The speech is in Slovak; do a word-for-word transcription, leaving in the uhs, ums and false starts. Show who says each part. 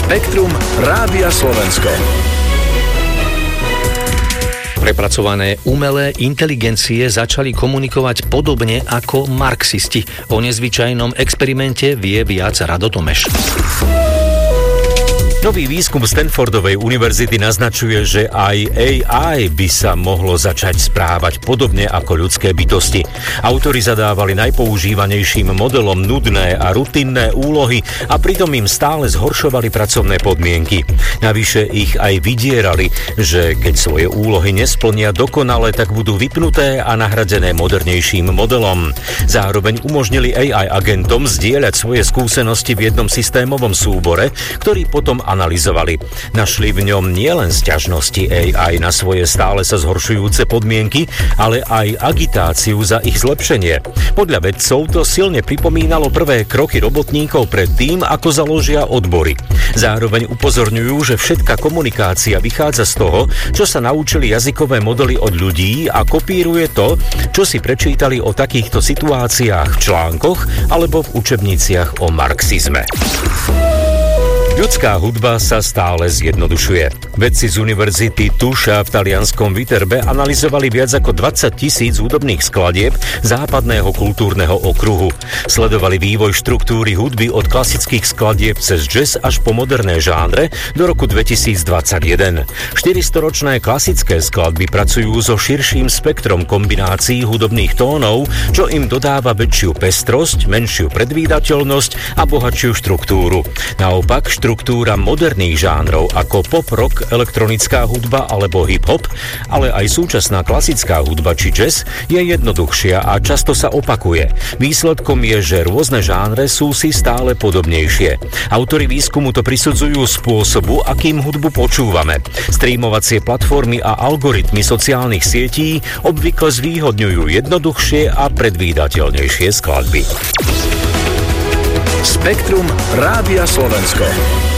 Speaker 1: Spektrum Rádia Slovensko.
Speaker 2: Prepracované umelé inteligencie začali komunikovať podobne ako marxisti. O nezvyčajnom experimente vie viac Rado Tomeš.
Speaker 3: Nový výskum Stanfordovej univerzity naznačuje, že aj á í by sa mohlo začať správať podobne ako ľudské bytosti. Autori zadávali najpoužívanejším modelom nudné a rutinné úlohy a pritom im stále zhoršovali pracovné podmienky. Navyše ich aj vydierali, že keď svoje úlohy nesplnia dokonale, tak budú vypnuté a nahradené modernejším modelom. Zároveň umožnili á í agentom zdieľať svoje skúsenosti v jednom systémovom súbore, ktorý potom analyzovali. Našli v ňom nielen sťažnosti á í na svoje stále sa zhoršujúce podmienky, ale aj agitáciu za ich zlepšenie. Podľa vedcov to silne pripomínalo prvé kroky robotníkov pred tým, ako založia odbory. Zároveň upozorňujú, že všetká komunikácia vychádza z toho, čo sa naučili jazykové modely od ľudí a kopíruje to, čo si prečítali o takýchto situáciách v článkoch alebo v učebniciach o marxizme. Ľudská hudba sa stále zjednodušuje. Vedci z univerzity Tuscia v talianskom Viterbe analyzovali viac ako dvadsať tisíc hudobných skladieb západného kultúrneho okruhu. Sledovali vývoj štruktúry hudby od klasických skladieb cez jazz až po moderné žánre do roku dvetisícdvadsaťjeden. štyristororočné klasické skladby pracujú so širším spektrom kombinácií hudobných tónov, čo im dodáva väčšiu pestrosť, menšiu predvídateľnosť a bohatšiu štruktúru. Naopak, štruktúra moderných žánrov ako pop, rock, elektronická hudba alebo hip-hop, ale aj súčasná klasická hudba či jazz je jednoduchšia a často sa opakuje. Výsledkom je, že rôzne žánre sú si stále podobnejšie. Autori výskumu to prisudzujú spôsobu, akým hudbu počúvame. Streamovacie platformy a algoritmy sociálnych sietí obvykle zvýhodňujú jednoduchšie a predvídateľnejšie skladby.
Speaker 1: Spektrum Rádia Slovensko.